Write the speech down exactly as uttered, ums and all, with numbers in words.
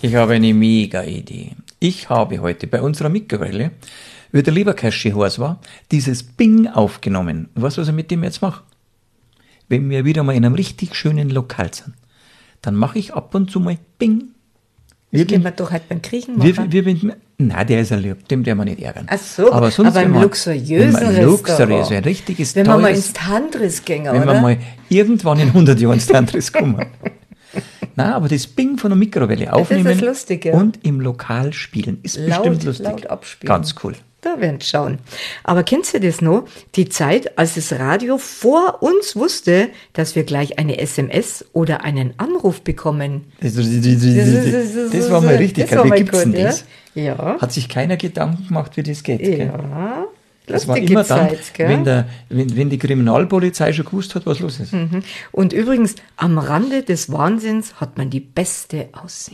Ich habe eine mega Idee. Ich habe heute bei unserer Mikrowelle, wie der Leberkäschi heiß war, dieses Bing aufgenommen. Und weißt du, was ich mit dem jetzt mache? Wenn wir wieder mal in einem richtig schönen Lokal sind, dann mache ich ab und zu mal Bing. Das können wir doch halt beim Kriechen machen. Wir, wir, wir, nein, der ist ein lieb, dem der man nicht ärgern. Ach so, aber, sonst, aber im man, luxuriösen wenn man Restaurant. Luxuriös, ein richtiges, wenn teures, wir mal ins Tantris gehen, wenn oder? wir mal irgendwann in hundert Jahren ins Tantris kommen. Nein, aber das Bing von der Mikrowelle aufnehmen das ist lustig, ja. und im Lokal spielen ist laut, bestimmt lustig. laut abspielen. Ganz cool. Da werden wir schauen. Aber kennst du das noch? Die Zeit, als das Radio vor uns wusste, dass wir gleich eine S M S oder einen Anruf bekommen. Das, das, das, das war mal richtig. Das war Wie mal gibt's denn gut, ja? das? Ja. Hat sich keiner Gedanken gemacht, wie das geht. Gell? Ja. Das war Lustige immer dann, Zeit, gell? wenn, der, wenn, wenn die Kriminalpolizei schon gewusst hat, was los ist. Und übrigens, am Rande des Wahnsinns hat man die beste Aussicht.